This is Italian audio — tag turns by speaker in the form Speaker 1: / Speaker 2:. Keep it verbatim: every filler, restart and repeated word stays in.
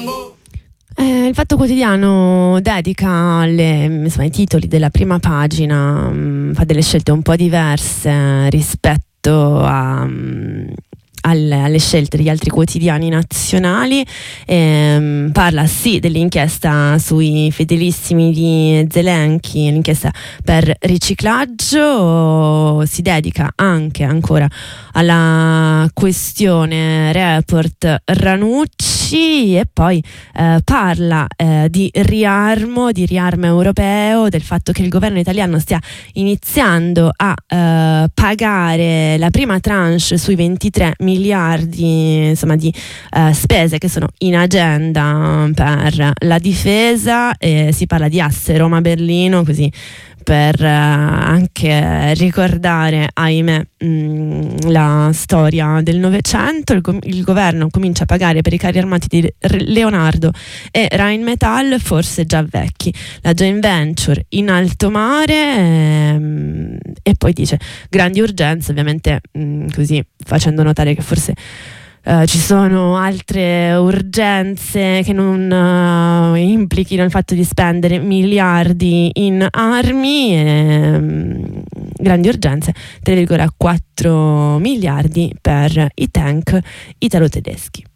Speaker 1: Eh, il Fatto Quotidiano dedica le, insomma, i titoli della prima pagina, mh, fa delle scelte un po' diverse rispetto a... Mh, Alle, alle scelte degli altri quotidiani nazionali. Ehm, parla sì dell'inchiesta sui fedelissimi di Zelensky, l'inchiesta per riciclaggio, si dedica anche ancora alla questione report Ranucci e poi eh, parla eh, di riarmo, di riarmo europeo, del fatto che il governo italiano stia iniziando a eh, pagare la prima tranche sui ventitré miliardi insomma di eh, spese che sono in agenda per la difesa, e si parla di asse Roma-Berlino, così per eh, anche ricordare, ahimè, mh, la storia del Novecento. Il, il governo comincia a pagare per i carri armati di Leonardo e Rheinmetall, forse già vecchi, la joint venture in alto mare, ehm, e poi dice grandi urgenze, ovviamente mh, così facendo notare che forse Uh, ci sono altre urgenze che non uh, implichino il fatto di spendere miliardi in armi, e, um, grandi urgenze, tre virgola quattro miliardi per i tank italo-tedeschi.